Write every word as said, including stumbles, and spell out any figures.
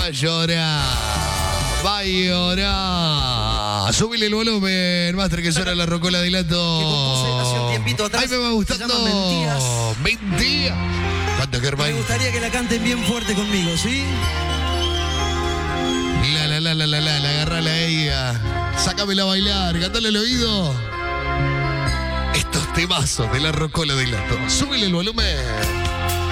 a llorar. Va a llorar. Súbile el volumen, Master, que suena la rocola de Lato. Que compuse hace un tiempito atrás. Ay, me va gustando. Se llama Mentiras. Mentiras. Canta, Germán. Me gustaría que la canten bien fuerte conmigo, ¿sí? La, la, la, la, la, la, la, agarrala a ella. Sácamela a bailar, cantale al oído. Estos temazos de la rocola de Lato. Súbile el volumen.